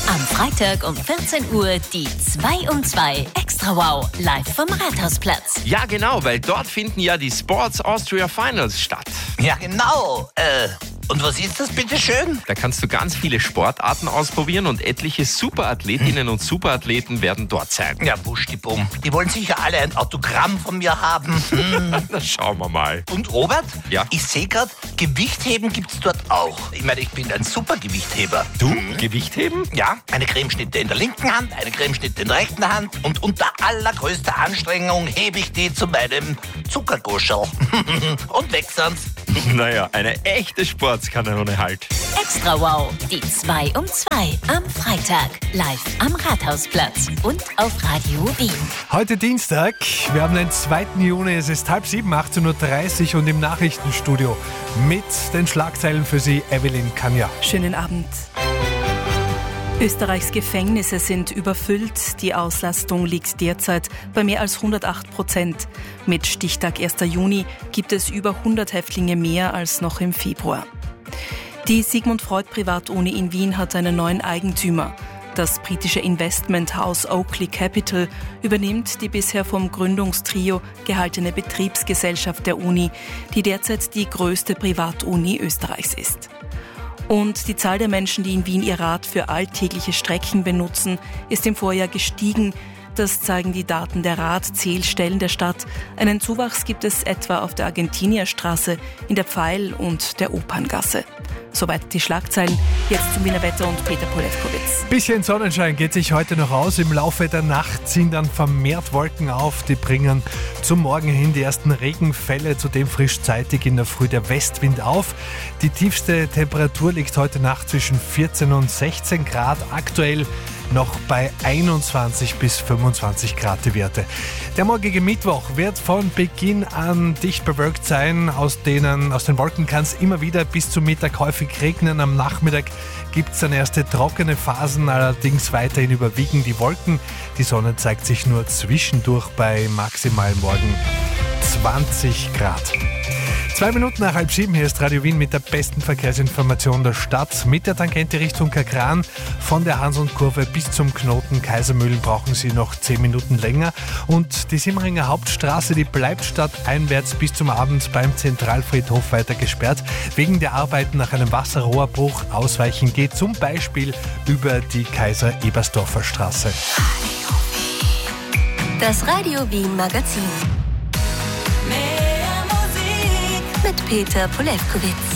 Am Freitag um 14 Uhr die 2 um 2 Extra Wow live vom Rathausplatz. Ja, genau, weil dort finden ja die Sports Austria Finals statt. Ja, genau. Und was ist das, bitteschön? Da kannst du ganz viele Sportarten ausprobieren und etliche Superathletinnen und Superathleten werden dort sein. Ja, wuschdibumm. Die wollen sicher alle ein Autogramm von mir haben. Na, schauen wir mal. Und Robert? Ja? Ich sehe gerade, Gewichtheben gibt's dort auch. Ich meine, ich bin ein super Gewichtheber. Du? Gewichtheben? Ja, eine Cremeschnitte in der linken Hand, eine Cremeschnitte in der rechten Hand und unter allergrößter Anstrengung hebe ich die zu meinem Zuckergoscherl. Und weg sind's. Naja, eine echte Sportskanone halt. Extra Wow, die 2 um 2 am Freitag live am Rathausplatz und auf Radio Wien. Heute Dienstag, wir haben den 2. Juni, es ist 6:30, 18:30 Uhr und im Nachrichtenstudio mit den Schlagzeilen für Sie, Evelyn Kanja. Schönen Abend. Österreichs Gefängnisse sind überfüllt. Die Auslastung liegt derzeit bei mehr als 108%. Mit Stichtag 1. Juni gibt es über 100 Häftlinge mehr als noch im Februar. Die Sigmund Freud Privatuni in Wien hat einen neuen Eigentümer. Das britische Investmenthaus Oakley Capital übernimmt die bisher vom Gründungstrio gehaltene Betriebsgesellschaft der Uni, die derzeit die größte Privatuni Österreichs ist. Und die Zahl der Menschen, die in Wien ihr Rad für alltägliche Strecken benutzen, ist im Vorjahr gestiegen. Das zeigen die Daten der Radzählstellen der Stadt. Einen Zuwachs gibt es etwa auf der Argentinierstraße, in der Pfeil- und der Operngasse. Soweit die Schlagzeilen. Jetzt zum Wiener Wetter und Peter Polewkowitz. Bisschen Sonnenschein geht sich heute noch aus. Im Laufe der Nacht ziehen dann vermehrt Wolken auf. Die bringen zum Morgen hin die ersten Regenfälle, zudem frischzeitig in der Früh der Westwind auf. Die tiefste Temperatur liegt heute Nacht zwischen 14 und 16 Grad. Aktuell noch bei 21 bis 25 Grad die Werte. Der morgige Mittwoch wird von Beginn an dicht bewölkt sein. Aus den Wolken kann es immer wieder bis zum Mittag häufig regnen. Am Nachmittag gibt es dann erste trockene Phasen, allerdings weiterhin überwiegen die Wolken. Die Sonne zeigt sich nur zwischendurch bei maximal morgen 20 Grad. 2 Minuten nach 6:30, hier ist Radio Wien mit der besten Verkehrsinformation der Stadt. Mit der Tangente Richtung Kagran von der Hansl-Kurve bis zum Knoten Kaisermühlen brauchen Sie noch 10 Minuten länger. Und die Simmeringer Hauptstraße, die bleibt stadteinwärts bis zum Abend beim Zentralfriedhof weiter gesperrt. Wegen der Arbeiten nach einem Wasserrohrbruch ausweichen geht zum Beispiel über die Kaiser-Ebersdorfer Straße. Das Radio Wien Magazin. Mit Peter Polewkowitz.